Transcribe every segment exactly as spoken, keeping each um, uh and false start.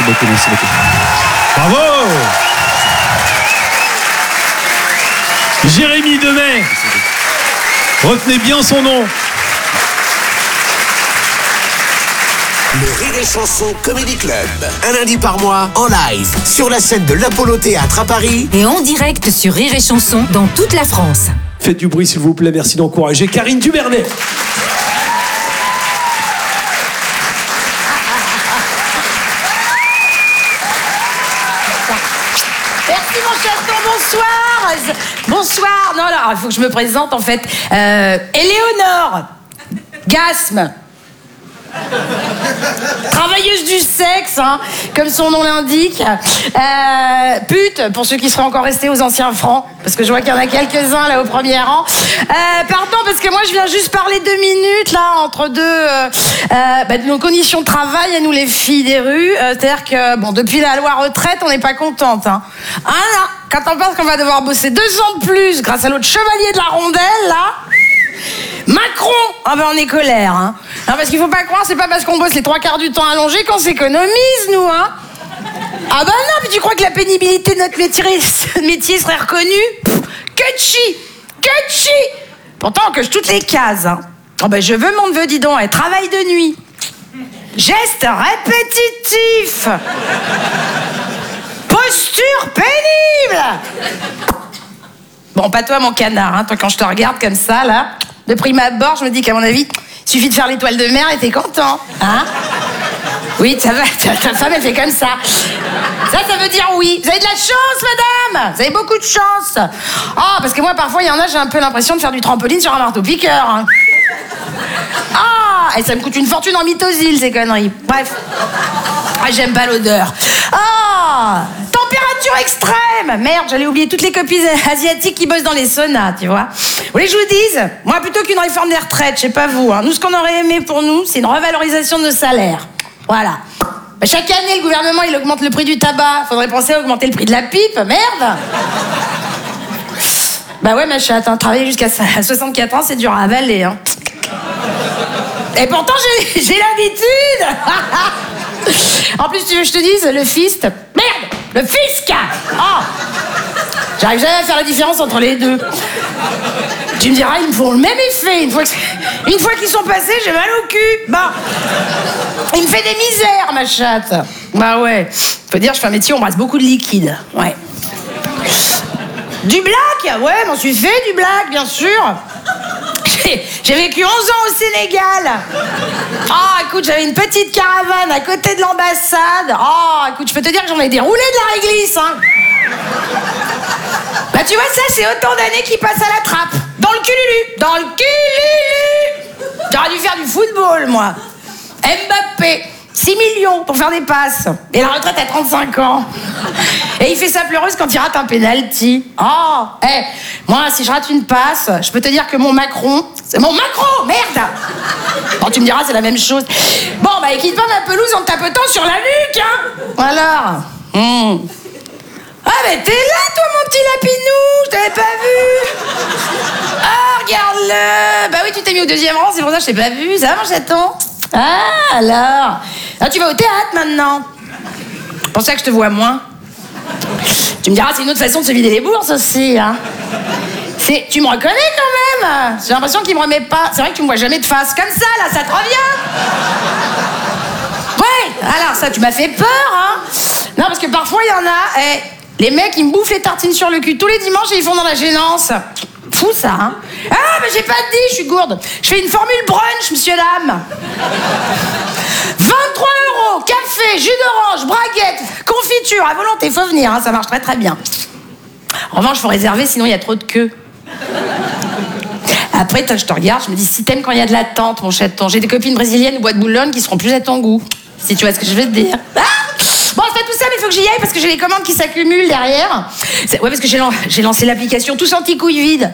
beaucoup, merci beaucoup. Bravo. Jérémy Demey. Retenez bien son nom. Le Rire et Chanson Comedy Club. Un lundi par mois, en live, sur la scène de l'Apollo Théâtre à Paris. Et en direct sur Rire et Chanson dans toute la France. Faites du bruit s'il vous plaît, merci d'encourager Karine Dubernet. Merci mon chaton, bonsoir. Bonsoir. Non, alors, il faut que je me présente en fait. Euh, Éléonore Gasme. Travailleuse du sexe, hein, comme son nom l'indique. Euh, pute, pour ceux qui seraient encore restés aux anciens francs, parce que je vois qu'il y en a quelques-uns là au premier rang. Euh, pardon, parce que moi je viens juste parler deux minutes là entre deux euh, euh, bah, de nos conditions de travail à nous les filles des rues. Euh, C'est-à-dire que bon, depuis la loi retraite, on n'est pas contente. Hein. Ah non, quand on pense qu'on va devoir bosser deux ans de plus grâce à l'autre chevalier de la rondelle là. Macron, ah ben on est colère, hein. Non, parce qu'il faut pas croire, c'est pas parce qu'on bosse les trois quarts du temps allongé qu'on s'économise, nous, hein. Ah ben non, puis tu crois que la pénibilité de notre métier, métier serait reconnue? Kutchi, Kutchi. Pourtant, on coche toutes les cases, hein. Oh ben je veux mon neveu, dis donc, et travail de nuit. Geste répétitif. Posture pénible. Bon, pas toi, mon canard, hein. Toi, quand je te regarde comme ça, là, de prime abord, je me dis qu'à mon avis, il suffit de faire l'étoile de mer et t'es content, hein. Oui, ça va, ta femme, elle fait comme ça. Ça, ça veut dire oui. Vous avez de la chance, madame. Vous avez beaucoup de chance. Ah, parce que moi, parfois, il y en a, j'ai un peu l'impression de faire du trampoline sur un marteau-piqueur, hein. Ah, et ça me coûte une fortune en mitosile, ces conneries. Bref. Ah, j'aime pas l'odeur. Ah, température extrême. Merde, j'allais oublier toutes les copines asiatiques qui bossent dans les saunas, tu vois. Vous voulez que je vous dise? Moi, plutôt qu'une réforme des retraites, je sais pas vous, hein. Nous, ce qu'on aurait aimé pour nous, c'est une revalorisation de nos salaires. Voilà. Bah, chaque année, le gouvernement, il augmente le prix du tabac. Faudrait penser à augmenter le prix de la pipe. Merde. Bah ouais, ma chatte, hein, travailler jusqu'à soixante-quatre ans, c'est dur à avaler, hein. Et pourtant, j'ai, j'ai l'habitude. En plus, tu veux que je te dise, le fist... Merde, le fisc. Oh. J'arrive jamais à faire la différence entre les deux. Tu me diras, ils me font le même effet. Une fois, que... Une fois qu'ils sont passés, j'ai mal au cul. Bah, il me fait des misères, ma chatte. Bah ouais. Faut dire, je fais un métier où on brasse beaucoup de liquide. Ouais. Du black? Ouais, m'en suis fait du black, bien sûr. J'ai, j'ai vécu onze ans au Sénégal. Oh, écoute, j'avais une petite caravane à côté de l'ambassade. Oh, écoute, je peux te dire que j'en ai déroulé de la réglisse, hein. Bah, tu vois, ça, c'est autant d'années qui passent à la trappe. Dans le cululu. Dans le cululu. J'aurais dû faire du football, moi. Mbappé. six millions pour faire des passes. Et la retraite à trente-cinq ans. Et il fait sa pleureuse quand il rate un penalty. Oh, hé, hey, moi, si je rate une passe, je peux te dire que mon Macron... C'est mon Macron, merde. Bon, tu me diras, c'est la même chose. Bon, bah, il quitte pas ma pelouse en tapotant sur la nuque, hein. Voilà. Mmh. Ah, mais t'es là, toi, mon petit lapinou. Je t'avais pas vu. Ah, regarde-le. Bah oui, tu t'es mis au deuxième rang, c'est pour ça que je t'ai pas vu. Ça va, mon chaton? Ah, alors. Ah, tu vas au théâtre, maintenant. C'est pour ça que je te vois moins. Tu me diras, c'est une autre façon de se vider les bourses aussi, hein. C'est... Tu me reconnais quand même. J'ai l'impression qu'il me remet pas. C'est vrai que tu me vois jamais de face. Comme ça, là, ça te revient. Ouais, alors ça, tu m'as fait peur, hein. Non, parce que parfois, il y en a... Eh, les mecs, ils me bouffent les tartines sur le cul tous les dimanches et ils font dans la gênance. Fou, ça, hein. Ah, mais j'ai pas dit, je suis gourde. Je fais une formule brunch, monsieur, dame. vingt-trois euros, café, jus d'orange, braguette, confiture, à volonté, faut venir, hein, ça marche très très bien. En revanche, faut réserver, sinon il y a trop de queue. Après, toi, je te regarde, je me dis, si t'aimes quand il y a de l'attente, mon chaton, j'ai des copines brésiliennes au bois de Boulogne qui seront plus à ton goût. Si tu vois ce que je veux te dire. Ah, bon, c'est pas tout ça, mais il faut que j'y aille parce que j'ai les commandes qui s'accumulent derrière. C'est... Ouais, parce que j'ai, lan... j'ai lancé l'application Tous Anti-Couilles Vides.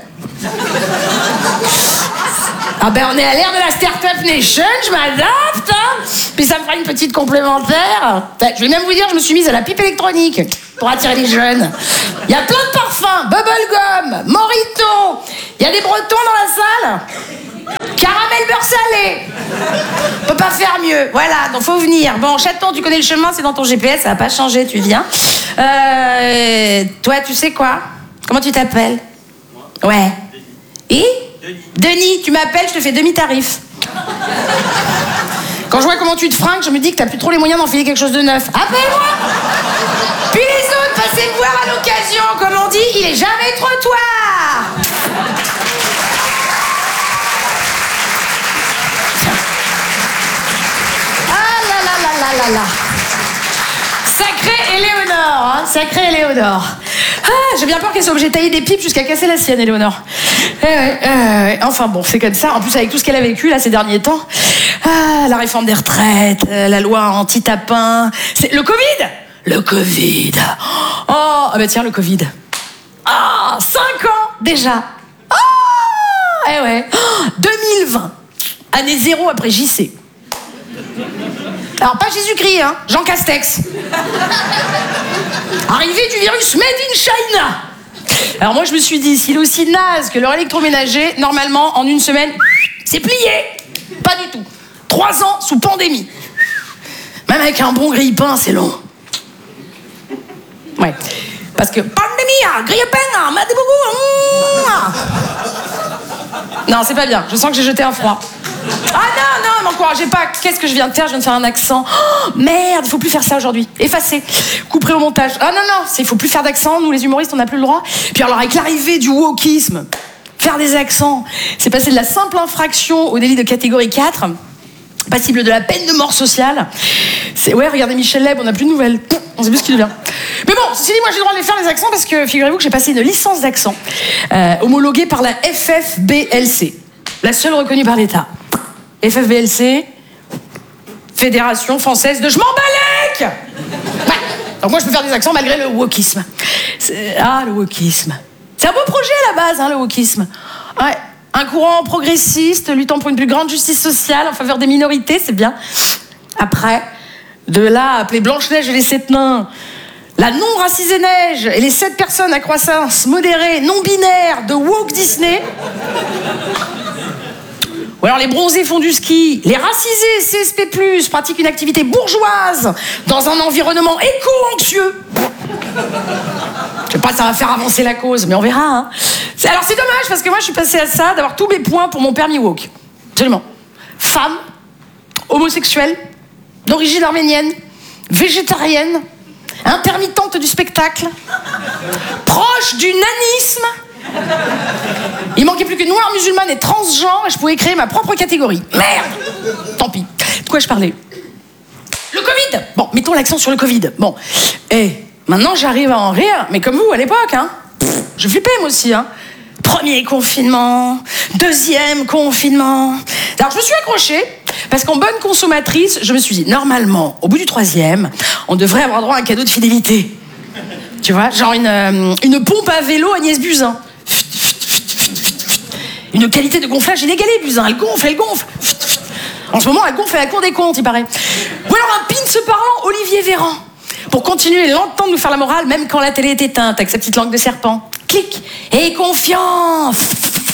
Ah ben, on est à l'ère de la Startup Nation, je m'adapte, hein. Puis ça me fera une petite complémentaire. Je vais même vous dire, je me suis mise à la pipe électronique pour attirer les jeunes. Il y a plein de parfums, bubblegum, Morito. Il y a des Bretons dans la salle. Caramel beurre salé. On peut pas faire mieux. Voilà, donc faut venir. Bon, Château, tu connais le chemin, c'est dans ton G P S, ça va pas changer, tu viens. Euh, toi, tu sais quoi? Comment tu t'appelles? Ouais. Et Denis. Denis, tu m'appelles, je te fais demi-tarif. Quand je vois comment tu te fringues, je me dis que t'as plus trop les moyens d'enfiler quelque chose de neuf. Appelle-moi. Puis les autres, passez me voir à l'occasion. Comme on dit, il est jamais trop tard. Ah là là là là là là. Sacré Éléonore, hein, sacré Éléonore. Ah, j'ai bien peur qu'elle soit obligée de tailler des pipes jusqu'à casser la sienne, Éléonore. Eh ouais, eh ouais. Enfin bon, c'est comme ça. En plus, avec tout ce qu'elle a vécu là ces derniers temps. Ah, la réforme des retraites, euh, la loi anti-tapin. C'est le Covid. Le Covid. Oh, ah bah tiens, le Covid. Ah, cinq ans déjà. Ah, eh ouais. Oh, deux mille vingt, année zéro après J C. Alors pas Jésus-Christ, hein, Jean Castex. Arrivée du virus made in China. Alors moi je me suis dit, s'il est aussi naze que leur électroménager, normalement en une semaine, c'est plié. Pas du tout. Trois ans sous pandémie. Même avec un bon grille-pain, c'est long. Ouais. Parce que pandémie, hein, grille-pain, hein, m'a dit beaucoup. Non, c'est pas bien. Je sens que j'ai jeté un froid. Ah non, non, m'encouragez pas. Qu'est-ce que je viens de faire? Je viens de faire un accent. Oh, merde, il faut plus faire ça aujourd'hui. Effacé. Couperé au montage. Ah non, non, il faut plus faire d'accent. Nous, les humoristes, on n'a plus le droit. Puis alors, avec l'arrivée du wokisme, faire des accents, c'est passé de la simple infraction au délit de catégorie quatre, passible de la peine de mort sociale. C'est, ouais, regardez Michel Leb, on n'a plus de nouvelles. On sait plus ce qu'il devient. Mais bon, ceci dit, moi j'ai le droit de les faire les accents parce que figurez-vous que j'ai passé une licence d'accent euh, homologuée par la F F B L C, la seule reconnue par l'État. F F B L C, Fédération Française de Je m'en balèque. Ouais. Donc moi je peux faire des accents malgré le wokisme. C'est... Ah, le wokisme. C'est un beau projet à la base, hein, le wokisme. Ouais. Un courant progressiste luttant pour une plus grande justice sociale en faveur des minorités, c'est bien. Après, de là à appeler Blanche-Neige et les sept nains, la non-racisée neige et les sept personnes à croissance modérée, non-binaire de woke Disney. Ou alors les bronzés font du ski, les racisés C S P plus, pratiquent une activité bourgeoise dans un environnement éco-anxieux. Je sais pas, ça va faire avancer la cause, mais on verra. Hein. C'est, alors c'est dommage parce que moi je suis passée à ça d'avoir tous mes points pour mon permis woke. Absolument. Femme, homosexuelle, d'origine arménienne, végétarienne, intermittente du spectacle, proche du nanisme. Il manquait plus que noire, musulmane et transgenre et je pouvais créer ma propre catégorie. Merde. Tant pis. De quoi je parlais? Le Covid. Bon, mettons l'accent sur le Covid. Bon. Et maintenant j'arrive à en rire, mais comme vous à l'époque, hein. Pff, je flippais moi aussi, hein. Premier confinement, deuxième confinement. Alors je me suis accrochée parce qu'en bonne consommatrice, je me suis dit normalement, au bout du troisième, on devrait avoir droit à un cadeau de fidélité. Tu vois, genre une, euh, une pompe à vélo Agnès Buzyn. Une qualité de gonflage inégalée, Buzyn. Elle gonfle, elle gonfle. En ce moment, elle gonfle à la Cour des comptes, il paraît. Ou alors un pin se parlant, Olivier Véran. Pour continuer longtemps de nous faire la morale, même quand la télé est éteinte, avec sa petite langue de serpent. Clic et confiance.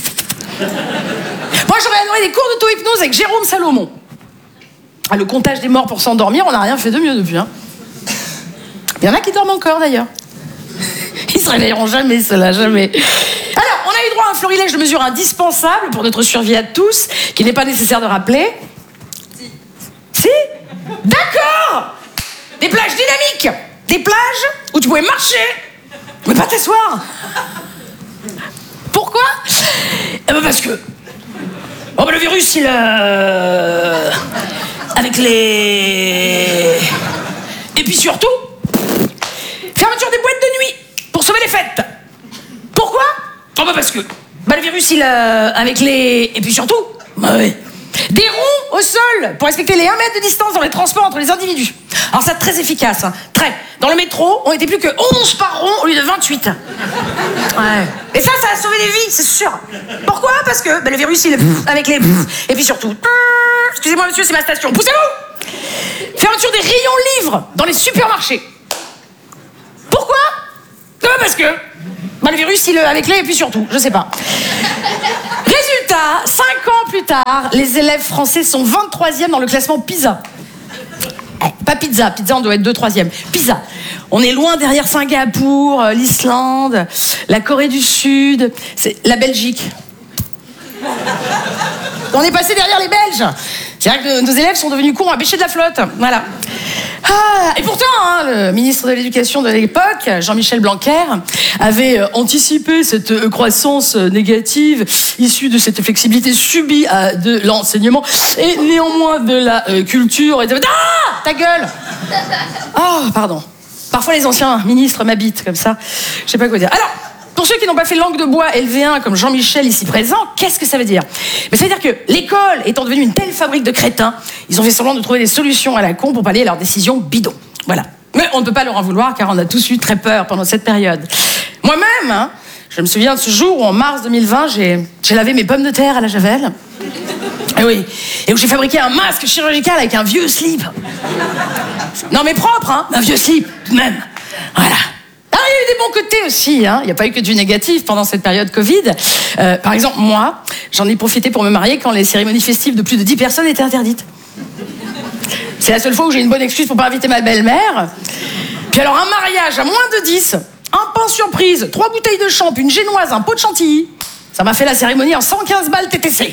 Moi, j'aurais adoré des cours d'auto-hypnose avec Jérôme Salomon. Ah, le comptage des morts pour s'endormir, on n'a rien fait de mieux depuis. Hein. Il y en a qui dorment encore, d'ailleurs. Ils se réveilleront jamais, ceux-là, jamais. Alors, on a eu droit à un florilège de mesures indispensables pour notre survie à tous, qu'il n'est pas nécessaire de rappeler. Si. Si ? D'accord ! Des plages dynamiques. Des plages où tu pouvais marcher, mais pas t'asseoir. Pourquoi ? Eh ben parce que... Oh ben le virus, il... Euh... Avec les... Et puis surtout... Fermeture des boîtes de nuit pour sauver les fêtes. Pourquoi ? Oh bah parce que bah le virus il euh, avec les et puis surtout bah oui. Des ronds au sol pour respecter les un mètre de distance dans les transports entre les individus. Alors ça très efficace, hein. Très. Dans le métro, on était plus que onze par rond au lieu de vingt-huit. Ouais. Et ça, ça a sauvé des vies, c'est sûr. Pourquoi ? Parce que bah, le virus il avec les et puis surtout. Excusez-moi monsieur, c'est ma station. Poussez-vous. Fermeture des rayons livres dans les supermarchés. Pourquoi ? Non, parce que bah, le virus, il avec les et puis surtout, je sais pas. Résultat, cinq ans plus plus tard, les élèves français sont vingt-troisième dans le classement PISA. Eh, pas pizza, pizza on doit être deux troisième. PISA. On est loin derrière Singapour, euh, l'Islande, la Corée du Sud, c'est la Belgique. On est passé derrière les Belges. C'est vrai que nos élèves sont devenus cons à bêcher de la flotte. Voilà. Ah, et pourtant, hein, le ministre de l'Éducation de l'époque, Jean-Michel Blanquer, avait anticipé cette croissance négative issue de cette flexibilité subie à de l'enseignement et néanmoins de la euh, culture. Et de... Ah, ta gueule. Ah, oh, pardon. Parfois les anciens ministres m'habitent comme ça. Je sais pas quoi dire. Alors, pour ceux qui n'ont pas fait langue de bois L V un comme Jean-Michel ici présent, qu'est-ce que ça veut dire? Mais ça veut dire que l'école étant devenue une telle fabrique de crétins, ils ont fait semblant de trouver des solutions à la con pour pallier à leurs décisions bidons. Voilà. Mais on ne peut pas leur en vouloir car on a tous eu très peur pendant cette période. Moi-même, hein, je me souviens de ce jour où en mars deux mille vingt, j'ai, j'ai lavé mes pommes de terre à la javel. Et oui, et où j'ai fabriqué un masque chirurgical avec un vieux slip. Non mais propre, hein, un vieux slip, tout de même. Voilà. Alors, il y a eu des bons côtés aussi, hein. Il n'y a pas eu que du négatif pendant cette période Covid. Euh, par exemple, moi, j'en ai profité pour me marier quand les cérémonies festives de plus de dix personnes étaient interdites. C'est la seule fois où j'ai une bonne excuse pour pas inviter ma belle-mère. Puis alors, un mariage à moins de dix, un pain surprise, trois bouteilles de champ, une génoise, un pot de chantilly. Ça m'a fait la cérémonie en cent quinze balles T T C.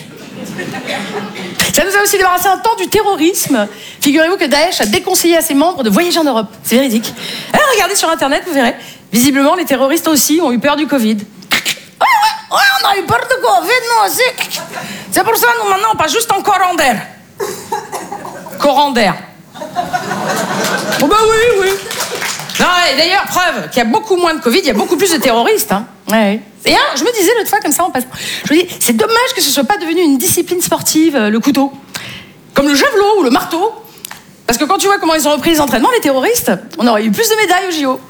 Ça nous a aussi débarrassé un temps du terrorisme. Figurez-vous que Daesh a déconseillé à ses membres de voyager en Europe. C'est véridique. Alors regardez sur Internet, vous verrez. Visiblement, les terroristes aussi ont eu peur du Covid. Ouais, ouais, ouais, on a eu peur du Covid, nous aussi. C'est pour ça, nous, maintenant, on passe juste en courant d'air. Courant d'air. Oh bah oui, oui. Non, et d'ailleurs, preuve qu'il y a beaucoup moins de Covid, il y a beaucoup plus de terroristes. Hein. Ouais. Et hein, je me disais l'autre fois, comme ça, en passant, je me dis, c'est dommage que ce soit pas devenu une discipline sportive, euh, le couteau. Comme le javelot ou le marteau. Parce que quand tu vois comment ils ont repris les entraînements, les terroristes, on aurait eu plus de médailles au J O.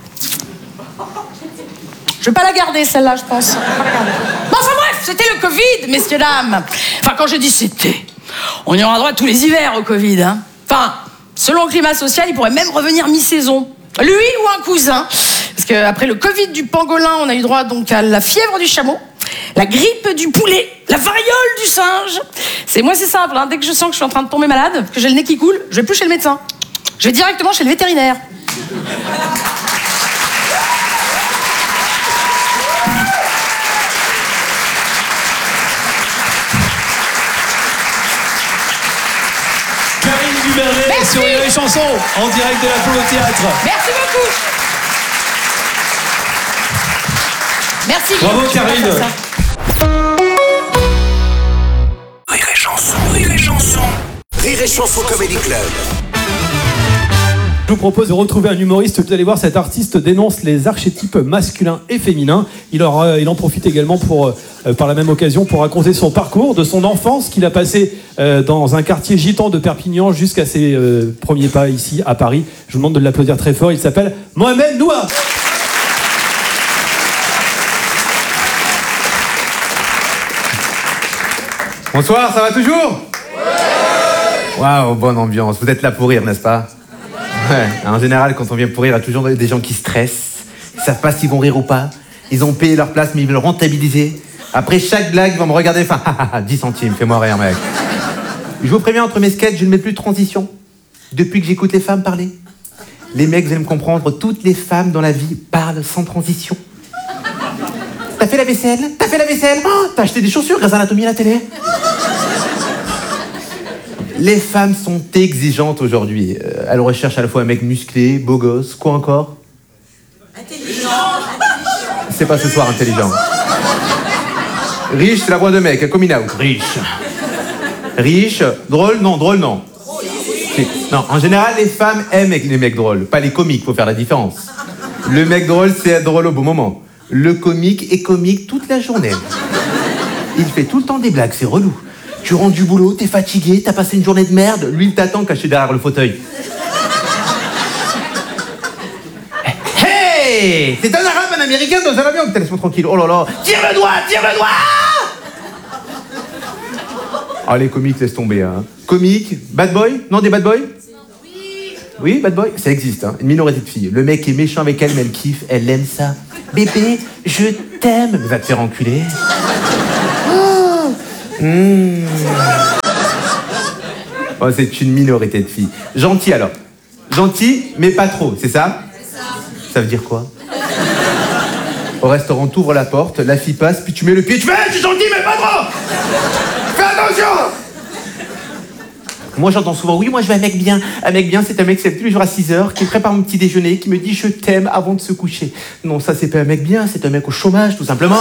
Je vais pas la garder, celle-là, je pense. Bon, enfin bref, c'était le Covid, messieurs, dames. Enfin, quand je dis c'était, on y aura droit tous les hivers au Covid. Hein. Enfin, selon le climat social, il pourrait même revenir mi-saison. Lui ou un cousin. Parce qu'après le Covid du pangolin, on a eu droit donc à la fièvre du chameau, la grippe du poulet, la variole du singe. C'est moi, c'est simple. Hein. Dès que je sens que je suis en train de tomber malade, que j'ai le nez qui coule, je vais plus chez le médecin. Je vais directement chez le vétérinaire. Karine Dubernet sur Rire et Chanson, en direct de l'Apollo Théâtre. Merci beaucoup. Merci. Bravo Karine. Rire et Chanson, Rire et Chanson. Rire et Chanson Comedy Club. Je vous propose de retrouver un humoriste. Vous allez voir, cet artiste dénonce les archétypes masculins et féminins. Il, aura, il en profite également pour, euh, par la même occasion pour raconter son parcours, de son enfance qu'il a passé euh, dans un quartier gitan de Perpignan jusqu'à ses euh, premiers pas ici à Paris. Je vous demande de l'applaudir très fort. Il s'appelle Mohamed Noua. Bonsoir, ça va toujours? Waouh, bonne ambiance. Vous êtes là pour rire, n'est-ce pas? Ouais. En général, quand on vient pour rire, il y a toujours des gens qui stressent. Ils savent pas s'ils vont rire ou pas. Ils ont payé leur place, mais ils veulent rentabiliser. Après chaque blague, ils vont me regarder. Enfin, dix centimes, fais-moi rire, mec. Je vous préviens, entre mes sketchs, je ne mets plus de transition. Depuis que j'écoute les femmes parler. Les mecs, vous allez me comprendre, toutes les femmes dans la vie parlent sans transition. T'as fait la vaisselle? T'as fait la vaisselle? Oh, t'as acheté des chaussures grâce à Anatomie à la télé? Les femmes sont exigeantes aujourd'hui. Euh, elles recherchent à la fois un mec musclé, beau gosse, quoi encore? Intelligent. C'est pas ce soir intelligent. Riche, c'est la voix de mec, comme in out. Riche. Riche, drôle, non, drôle, non. Si. Non, en général, les femmes aiment les mecs drôles, pas les comiques, faut faire la différence. Le mec drôle, c'est être drôle au bon moment. Le comique est comique toute la journée. Il fait tout le temps des blagues, c'est relou. Tu rentres du boulot, t'es fatigué, t'as passé une journée de merde, lui il t'attend caché derrière le fauteuil. Hey! C'est un arabe, un américain dans un avion, putain, laisse-moi tranquille. Oh là là, tire le doigt, tire le doigt! Ah, les comiques, laisse tomber, hein. Comique, bad boy? Non, des bad boys? Oui. Oui, bad boy? Ça existe, hein. Une minorité de filles. Le mec est méchant avec elle, mais elle kiffe, elle aime ça. Bébé, je t'aime. Mais va te faire enculer. Oh, Mmh. Oh, c'est une minorité de filles. Gentil alors. Gentil, mais pas trop, c'est ça? C'est ça. Ça veut dire quoi? Au restaurant, t'ouvres la porte, la fille passe, puis tu mets le pied, tu fais hey, « Je suis gentil, mais pas trop. Fais attention !» Moi, j'entends souvent « Oui, moi, je veux un mec bien. Un mec bien, c'est un mec qui se lève tous les jours à six heures, qui prépare mon petit déjeuner, qui me dit « Je t'aime » avant de se coucher. » Non, ça, c'est pas un mec bien, c'est un mec au chômage, tout simplement.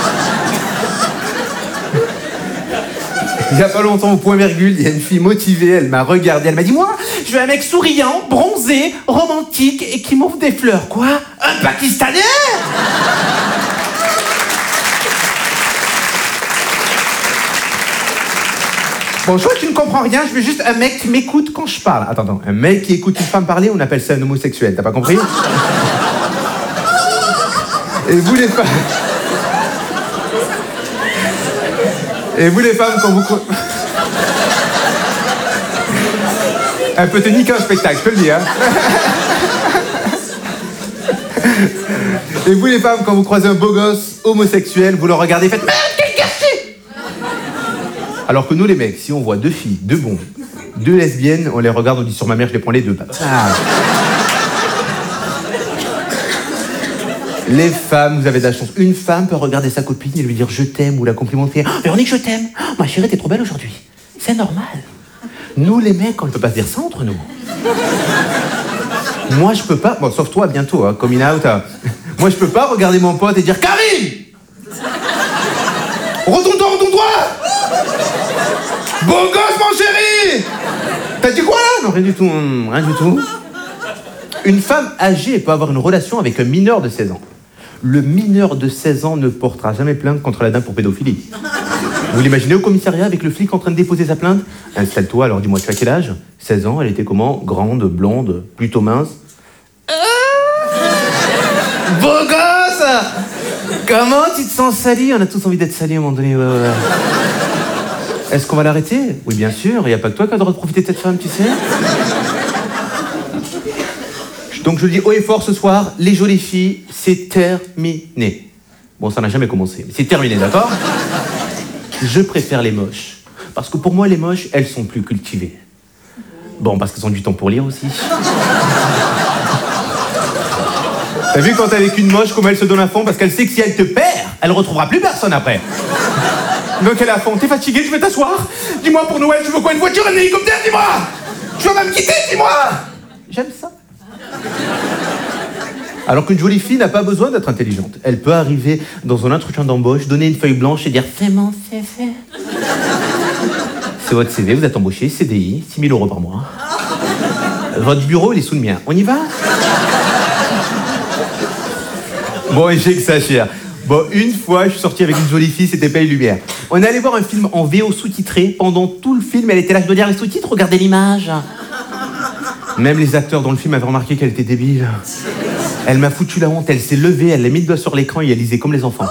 Il y a pas longtemps, au point virgule, il y a une fille motivée, elle m'a regardé, elle m'a dit « Moi, je veux un mec souriant, bronzé, romantique et qui m'offre des fleurs. » Quoi? Un Pakistanais? Bon, je vois que tu ne comprends rien, je veux juste un mec qui m'écoute quand je parle. Attends, attends, un mec qui écoute une femme parler, on appelle ça un homosexuel, t'as pas compris? Et vous les femmes... Et vous les femmes, quand vous... Un peu te niquer un spectacle, je peux le dire. Et vous les femmes, quand vous croisez un beau gosse homosexuel, vous le regardez et faites merde, quel gâchis! Alors que nous les mecs, si on voit deux filles, deux bons, deux lesbiennes, on les regarde, on dit sur ma mère, je les prends les deux. Ah. Les femmes, vous avez de la chance. Une femme peut regarder sa copine et lui dire je t'aime ou la complimenter. Oh, Véronique, je t'aime. Oh, ma chérie, t'es trop belle aujourd'hui. C'est normal. Nous les mecs, on ne peut pas se dire ça entre nous. Moi, je peux pas. Bon, sauf toi, bientôt, hein, coming out. Hein. Moi, je peux pas regarder mon pote et dire Karine, retourne-toi, retourne-toi. Beau gosse, mon chéri. T'as dit quoi là? Non, rien du tout. Rien du tout. Une femme âgée peut avoir une relation avec un mineur de seize ans. Le mineur de seize ans ne portera jamais plainte contre la dame pour pédophilie. Vous l'imaginez au commissariat avec le flic en train de déposer sa plainte? Installe-toi, alors dis-moi, tu as quel âge? seize ans, elle était comment? Grande, blonde, plutôt mince. Beau gosse! Comment tu te sens sali? On a tous envie d'être sali à un moment donné. Ouais, ouais. Est-ce qu'on va l'arrêter? Oui, bien sûr, il n'y a pas que toi qui as le droit de profiter de cette femme, tu sais. Donc je le dis haut et fort ce soir, les jolies filles, c'est terminé. Bon, ça n'a jamais commencé, mais c'est terminé, d'accord? Je préfère les moches. Parce que pour moi, les moches, elles sont plus cultivées. Bon, parce qu'elles ont du temps pour lire aussi. T'as vu quand t'es avec une moche, comment elle se donne à fond? Parce qu'elle sait que si elle te perd, elle retrouvera plus personne après. Donc elle est à fond. T'es fatigué, tu veux t'asseoir? Dis-moi pour Noël, tu veux quoi? Une voiture, un hélicoptère, dis-moi! Tu vas même quitter, dis-moi! J'aime ça. Alors qu'une jolie fille n'a pas besoin d'être intelligente. Elle peut arriver dans un entretien d'embauche, donner une feuille blanche et dire « C'est mon C V ». C'est votre C V, vous êtes embauché, C D I, six mille euros par mois. Votre bureau, il est sous le mien. On y va? Bon, et j'exagère. Bon, une fois, je suis sorti avec une jolie fille, c'était pas une lumière. On est allé voir un film en V O sous-titré. Pendant tout le film, elle était là, je dois dire les sous-titres, regardez l'image. Même les acteurs dans le film avaient remarqué qu'elle était débile. Elle m'a foutu la honte, elle s'est levée, elle a mis le doigt sur l'écran et elle lisait comme les enfants.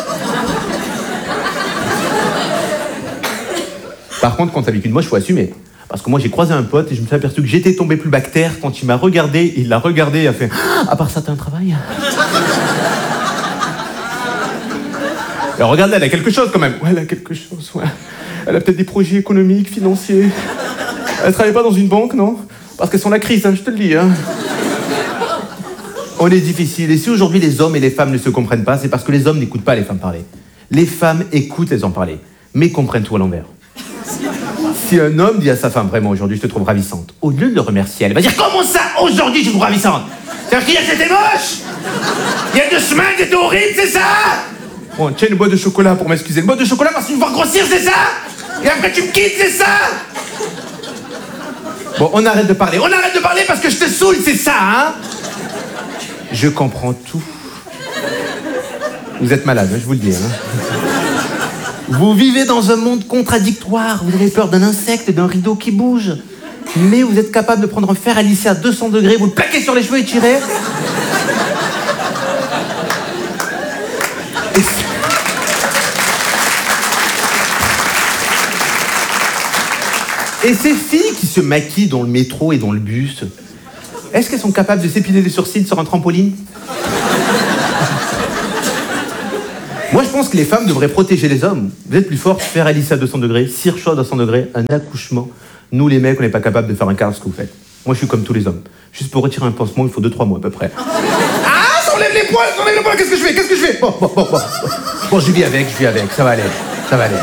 Par contre, quand t'es avec une moche, faut assumer. Parce que moi, j'ai croisé un pote et je me suis aperçu que j'étais tombé plus bactère quand il m'a regardé, il l'a regardé et a fait « À part ça, t'as un travail ?» Alors regardez, elle a quelque chose quand même. Ouais, elle a quelque chose, ouais. Elle a peut-être des projets économiques, financiers. Elle travaille pas dans une banque, non? Parce qu'elles sont la crise, hein, je te le dis. Hein. On est difficile. Et si aujourd'hui les hommes et les femmes ne se comprennent pas, c'est parce que les hommes n'écoutent pas les femmes parler. Les femmes écoutent les hommes parler, mais comprennent tout à l'envers. Si un homme dit à sa femme, vraiment, aujourd'hui, je te trouve ravissante, au lieu de le remercier, elle va dire, comment ça, aujourd'hui, je te trouve ravissante? C'est-à-dire qu'il y a c'était moche? Il y a deux semaines, c'était horrible, c'est ça? Bon, tiens, une boîte de chocolat pour m'excuser. Une boîte de chocolat parce que tu me vois grossir, c'est ça? Et après, tu me quittes, c'est ça? Bon, on arrête de parler. On arrête de parler parce que je te saoule, c'est ça, hein? Je comprends tout. Vous êtes malade, hein, je vous le dis. Hein. Vous vivez dans un monde contradictoire. Vous avez peur d'un insecte et d'un rideau qui bouge. Mais vous êtes capable de prendre un fer à lisser à deux cents degrés, vous le plaquez sur les cheveux et tirez. Et Et ces filles qui se maquillent dans le métro et dans le bus, est-ce qu'elles sont capables de s'épiler les sourcils sur un trampoline? Moi, je pense que les femmes devraient protéger les hommes. Vous êtes plus forts, faire Alice à deux cents degrés, cire chaude à cent degrés, un accouchement. Nous, les mecs, on n'est pas capables de faire un quart de ce que vous faites. Moi, je suis comme tous les hommes. Juste pour retirer un pansement, il faut deux trois mois à peu près. Ah, ça enlève les poils, ça enlève les poils, qu'est-ce que je fais, qu'est-ce que je fais Bon, bon, bon, bon. Bon, je vis avec, je vis avec, ça va aller, ça va aller.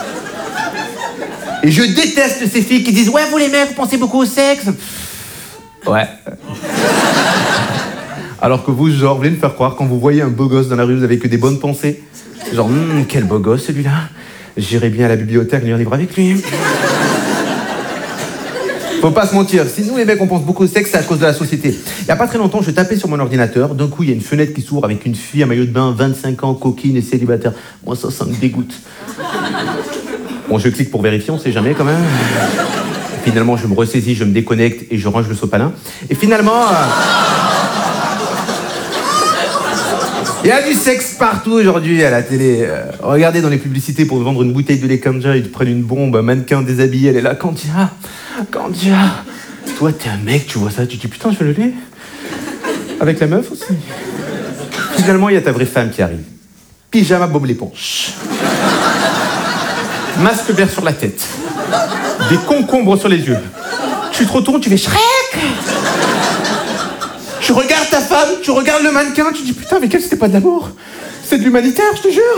Et je déteste ces filles qui disent « Ouais, vous les mecs, vous pensez beaucoup au sexe ?» Ouais. Alors que vous, genre, vous voulez me faire croire, quand vous voyez un beau gosse dans la rue, vous avez que des bonnes pensées. Genre, hm, quel beau gosse celui-là. J'irai bien à la bibliothèque lire un livre avec lui. Faut pas se mentir, si nous les mecs on pense beaucoup au sexe, c'est à cause de la société. Il y a pas très longtemps, je tapais sur mon ordinateur, d'un coup il y a une fenêtre qui s'ouvre avec une fille à maillot de bain, vingt-cinq ans, coquine et célibataire. Moi ça, ça me dégoûte. Bon, je clique pour vérifier, on sait jamais quand même. Finalement, je me ressaisis, je me déconnecte et je range le sopalin. Et finalement... Euh... Il y a du sexe partout aujourd'hui à la télé. Euh, regardez dans les publicités pour vendre une bouteille de lait Kandia, ils te prennent une bombe, un mannequin déshabillé, elle est là, Kandia, Kandia. Toi, t'es un mec, tu vois ça, tu te dis putain, je veux le lait. Avec la meuf aussi. Finalement, il y a ta vraie femme qui arrive. Pyjama Bob l'éponge. Masque vert sur la tête. Des concombres sur les yeux. Tu te retournes, tu fais Shrek. Tu regardes ta femme, tu regardes le mannequin, tu te dis putain, mais quel c'était pas de l'amour, c'est de l'humanitaire, je te jure.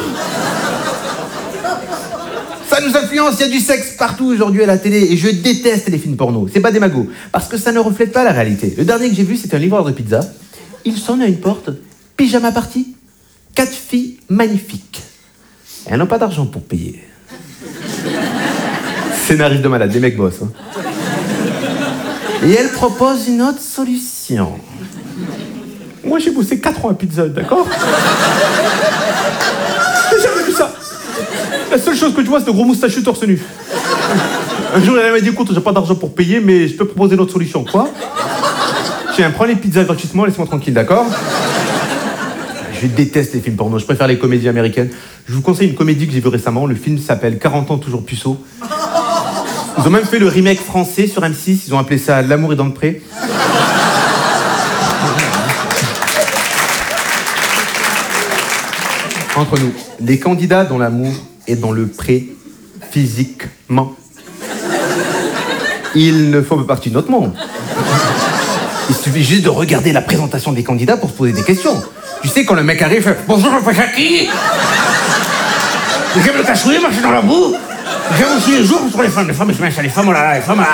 Ça nous influence, il y a du sexe partout aujourd'hui à la télé et je déteste les films porno. C'est pas des magots, parce que ça ne reflète pas la réalité. Le dernier que j'ai vu, c'était un livreur de pizza. Il sonne à une porte, pyjama party, quatre filles magnifiques. Et elles n'ont pas d'argent pour payer. Scénariste de malade, des mecs boss. Hein. Et elle propose une autre solution. Moi, j'ai bossé quatre ans à Pizza Hut, d'accord? J'ai jamais vu ça. La seule chose que tu vois, c'est de gros moustachus torse nu. Un jour, elle m'a dit, écoute, j'ai pas d'argent pour payer, mais je peux proposer une autre solution. Quoi? Tiens, prends les pizzas gratuitement, laisse-moi tranquille, d'accord? Je déteste les films porno, je préfère les comédies américaines. Je vous conseille une comédie que j'ai vue récemment, le film s'appelle quarante ans toujours puceau. Ils ont même fait le remake français sur M six, ils ont appelé ça L'amour est dans le pré. Entre nous, les candidats dont l'amour est dans le pré physiquement, il ne faut pas partie de notre monde. Il suffit juste de regarder la présentation des candidats pour se poser des questions. Tu sais, quand le mec arrive, fait « Bonjour, je suis Jackie. J'aime le cassoulet, marcher dans la boue. J'aime aussi les jours sur les femmes. Les femmes, je mets ça, les femmes, oh là là, les femmes, là. »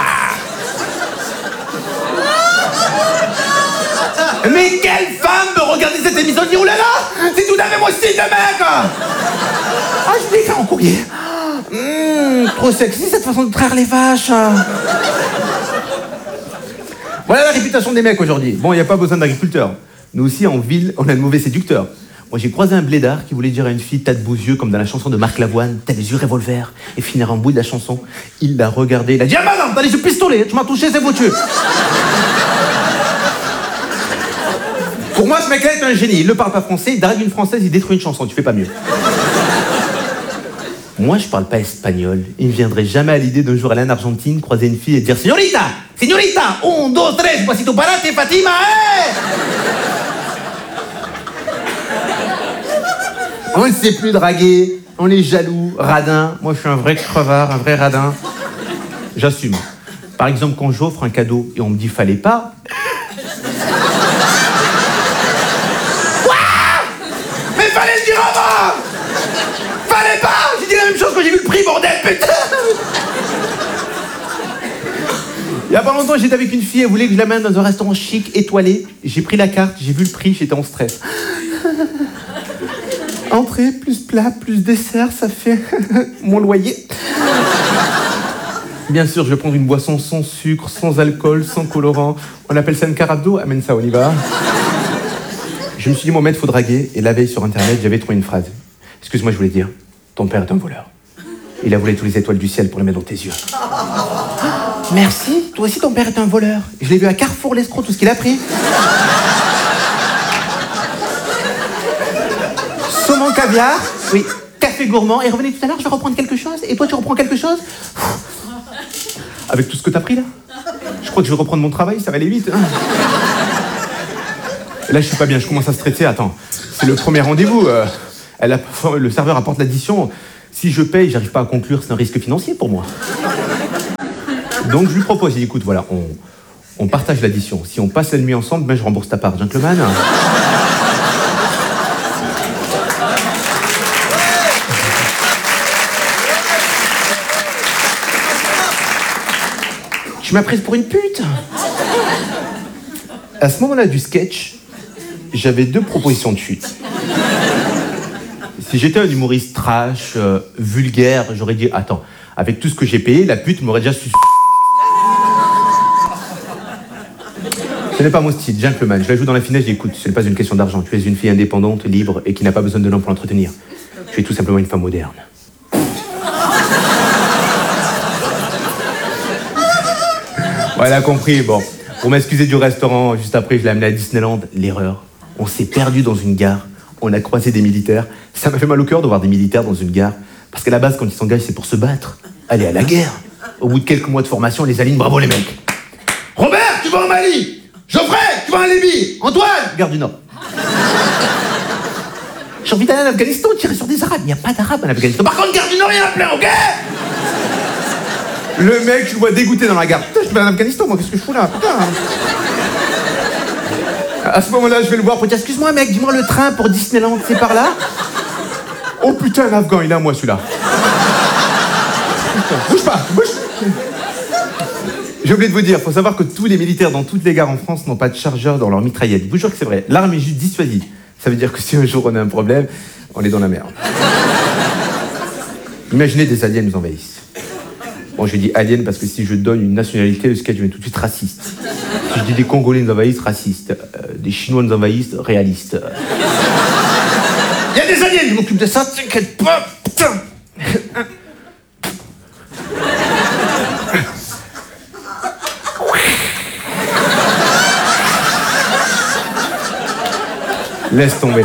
Mais quelle femme peut regarder cette émission et dire « Oh là là, c'est tout d'un même aussi de mec !» Ah, je l'ai fait en courrier. Mmh, trop sexy cette façon de traire les vaches. Voilà la réputation des mecs aujourd'hui. Bon, il n'y a pas besoin d'agriculteurs. Nous aussi, en ville, on a de mauvais séducteurs. Moi, j'ai croisé un blédard qui voulait dire à une fille « T'as de beaux yeux » comme dans la chanson de Marc Lavoine, « T'as les yeux revolver » et finir en bout de la chanson. Il l'a regardé, il a dit « Ah madame, t'as les yeux pistolets, tu m'as touché, c'est foutu » Pour moi, ce mec-là est un génie. Il ne parle pas français, il drague une française, il détruit une chanson. Tu fais pas mieux. Moi, je parle pas espagnol. Il ne viendrait jamais à l'idée d'un jour aller en Argentine, croiser une fille et dire « Señorita, señorita, un, dos, tres, pasito parate, Fatima, eh !» On ne sait plus draguer, on est jaloux, radin. Moi, je suis un vrai crevard, un vrai radin. J'assume. Par exemple, quand j'offre un cadeau et on me dit « Fallait pas », fallait le dire avant! Fallait pas! J'ai dit la même chose quand j'ai vu le prix, bordel, putain! Il y a pas longtemps, j'étais avec une fille, elle voulait que je l'amène dans un restaurant chic, étoilé. J'ai pris la carte, j'ai vu le prix, j'étais en stress. Entrée, plus plat, plus dessert, ça fait mon loyer. Bien sûr, je vais prendre une boisson sans sucre, sans alcool, sans colorant. On appelle ça une carafe d'eau, amène ça, on y va. Je me suis dit, Mohamed, faut draguer. Et la veille sur Internet, j'avais trouvé une phrase. Excuse-moi, je voulais dire, ton père est un voleur. Il a volé toutes les étoiles du ciel pour les mettre dans tes yeux. Merci, toi aussi ton père est un voleur. Je l'ai vu à Carrefour, l'escroc, tout ce qu'il a pris. Saumon caviar, oui, café gourmand. Et revenez tout à l'heure, je vais reprendre quelque chose. Et toi, tu reprends quelque chose? Avec tout ce que t'as pris là? Je crois que je vais reprendre mon travail, ça va aller vite. Hein. Là, je suis pas bien, je commence à stresser. Attends, c'est le premier rendez-vous. Euh... Elle a, le serveur apporte l'addition. Si je paye, j'arrive pas à conclure, c'est un risque financier pour moi. Donc je lui propose, il dit, écoute, voilà, on, on partage l'addition. Si on passe la nuit ensemble, ben je rembourse ta part, gentleman. Je m'apprête pour une pute. À ce moment-là du sketch, j'avais deux propositions de chute. Si j'étais un humoriste trash, euh, vulgaire, j'aurais dit, attends, avec tout ce que j'ai payé, la pute m'aurait déjà su... Ce n'est pas mon style, gentleman. Je la joue dans la finesse, j'écoute. Ce n'est pas une question d'argent. Tu es une fille indépendante, libre et qui n'a pas besoin de l'homme pour l'entretenir. Tu es tout simplement une femme moderne. Ouais, elle a compris. Bon, pour m'excuser du restaurant, juste après, je l'ai amené à Disneyland. L'erreur. On s'est perdu dans une gare. On a croisé des militaires. Ça m'a fait mal au cœur de voir des militaires dans une gare. Parce qu'à la base, quand ils s'engagent, c'est pour se battre. Aller à la guerre. Au bout de quelques mois de formation, on les aligne. Bravo les mecs. Robert, tu vas au Mali. Geoffrey, tu vas en Libye. Antoine, garde du Nord. J'ai envie d'aller en Afghanistan, tirer sur des Arabes. Il n'y a pas d'Arabes en Afghanistan. Par contre, garde du Nord, il y en a plein, ok? Le mec, je le vois dégoûté dans la gare. Putain, je vais en Afghanistan, moi, qu'est-ce que je fous là? Putain. À ce moment-là, je vais le voir pour dire, excuse-moi, mec, dis-moi le train pour Disneyland, c'est par là? Oh putain, un Afghan, il est à moi, celui-là. Putain, bouge pas, bouge. J'ai oublié de vous dire, faut savoir que tous les militaires dans toutes les gares en France n'ont pas de chargeur dans leur mitraillette. Je vous jure que c'est vrai. L'arme est juste dissuasive. Ça veut dire que si un jour on a un problème, on est dans la merde. Imaginez des aliens nous envahissent. Bon, je dis alien parce que si je donne une nationalité, le sketch devient tout de suite raciste. Si je dis des Congolais nous envahissent, raciste. Euh, des Chinois nous envahissent, réaliste. Il y a des aliens, je m'occupe de ça, t'inquiète pas, putain. Laisse tomber.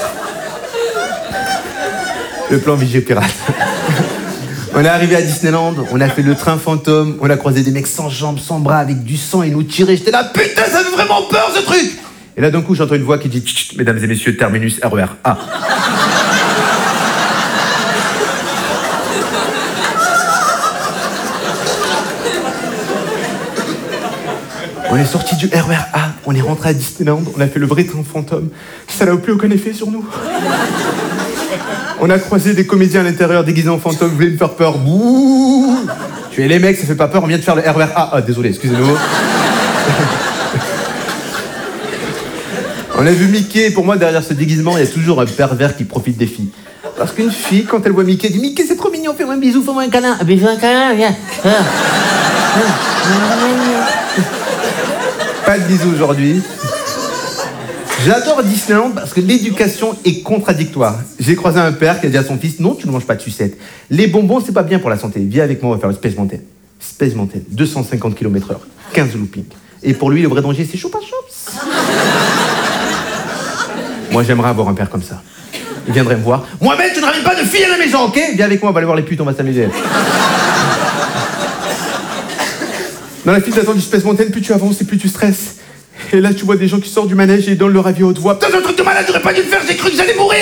Le plan Vigipirate. On est arrivé à Disneyland, on a fait le train fantôme, on a croisé des mecs sans jambes, sans bras, avec du sang et nous tirer. J'étais là, putain, ça fait vraiment peur ce truc! Et là d'un coup, j'entends une voix qui dit, chut, mesdames et messieurs, terminus R E R A. On est sorti du R E R A, on est rentré à Disneyland, on a fait le vrai train fantôme. Ça n'a plus aucun effet sur nous. On a croisé des comédiens à l'intérieur déguisés en fantômes, voulaient nous faire peur. Bouh! Tu es les mecs, ça fait pas peur, on vient de faire le R E R A. Ah, désolé, excusez-nous. On a vu Mickey, et pour moi, derrière ce déguisement, il y a toujours un pervers qui profite des filles. Parce qu'une fille, quand elle voit Mickey, dit « Mickey, c'est trop mignon, fais-moi un bisou, fais-moi un câlin. » Ah, ben, fais un câlin, viens. Pas de bisous aujourd'hui. J'adore Disneyland parce que l'éducation est contradictoire. J'ai croisé un père qui a dit à son fils « Non, tu ne manges pas de sucette. Les bonbons, c'est pas bien pour la santé. Viens avec moi, on va faire le Space Mountain. » Space Mountain, deux cent cinquante kilomètres heure, quinze loopings. Et pour lui, le vrai danger, c'est Choupa Choups. Moi, j'aimerais avoir un père comme ça. Il viendrait me voir. « Mohamed, tu ne ramènes pas de filles à la maison, ok? Viens avec moi, on va aller voir les putes, on va s'amuser. » Dans la file d'attente du Space Mountain, plus tu avances et plus tu stresses. Et là, tu vois des gens qui sortent du manège et ils donnent leur avis à haute voix. Putain, c'est un truc de malade, j'aurais pas dû le faire, j'ai cru que j'allais mourir.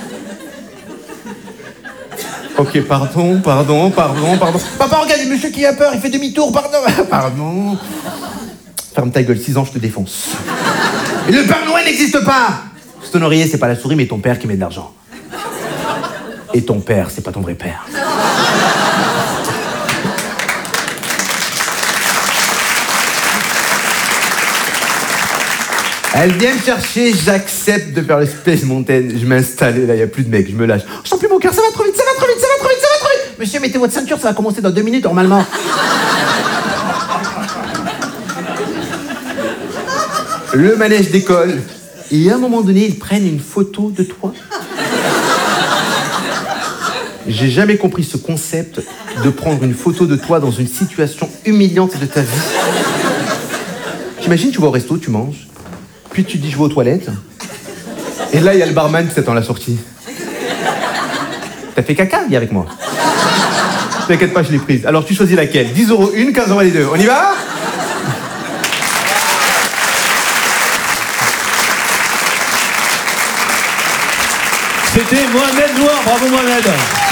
Ok, pardon, pardon, pardon, pardon. Papa, regarde, le monsieur qui a peur, il fait demi-tour, pardon. Pardon. Ferme ta gueule, six ans, je te défonce. Et le Père Noël n'existe pas. Ton oreiller, c'est pas la souris, mais ton père qui met de l'argent. Et ton père, c'est pas ton vrai père. Elle vient me chercher, j'accepte de faire le Space Mountain. Je m'installe et là, il n'y a plus de mecs, je me lâche. Oh, je sens plus mon cœur, ça va trop vite, ça va trop vite, ça va trop vite, ça va trop vite. Monsieur, mettez votre ceinture, ça va commencer dans deux minutes normalement. Le manège décolle. Et à un moment donné, ils prennent une photo de toi. J'ai jamais compris ce concept de prendre une photo de toi dans une situation humiliante de ta vie. T'imagines, tu vas au resto, tu manges. Puis tu te dis, je vais aux toilettes. Et là, il y a le barman qui t'attend à la sortie. T'as fait caca, viens avec moi. T'inquiète pas, je l'ai prise. Alors tu choisis laquelle? dix euros une, quinze euros les deux. On y va? C'est C'était Mohamed Louar. Bravo Mohamed.